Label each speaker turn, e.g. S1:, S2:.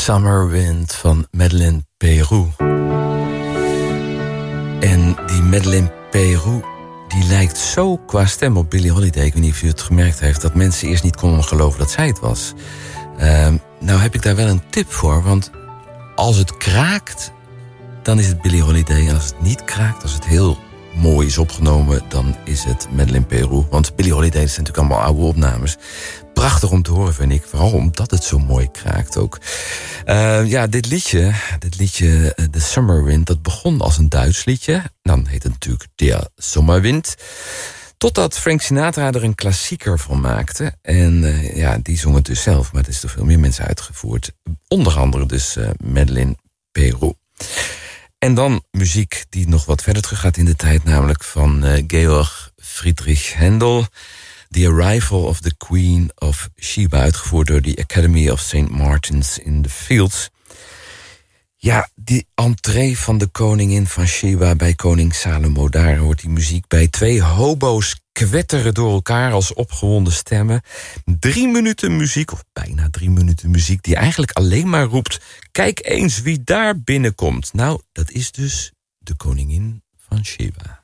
S1: Summer Wind van Madeleine Peyroux. En die Madeleine Peyroux, die lijkt zo qua stem op Billie Holiday. Ik weet niet of u het gemerkt heeft, dat mensen eerst niet konden geloven dat zij het was. Nou heb ik daar wel een tip voor, want als het kraakt, dan is het Billie Holiday. En als het niet kraakt, als het heel mooi is opgenomen, dan is het Madeleine Peyroux. Want Billie Holiday, dat zijn natuurlijk allemaal oude opnames. Prachtig om te horen, vind ik. Vooral omdat het zo mooi kraakt ook. Dit liedje, The Summer Wind, dat begon als een Duits liedje. Dan heet het natuurlijk Der Sommerwind. Totdat Frank Sinatra er een klassieker van maakte. En die zong het dus zelf, maar het is door veel meer mensen uitgevoerd. Onder andere dus Madeleine Peyroux. En dan muziek die nog wat verder terug gaat in de tijd, namelijk van Georg Friedrich Händel. The Arrival of the Queen of Sheba, uitgevoerd door de Academy of St. Martin's in the Fields. Ja, die entree van de koningin van Sheba bij koning Salomo. Daar hoort die muziek bij. 2 hobo's kwetteren door elkaar als opgewonden stemmen. 3 minuten muziek, of bijna 3 minuten muziek, die eigenlijk alleen maar roept: kijk eens wie daar binnenkomt. Nou, dat is dus de koningin van Sheba.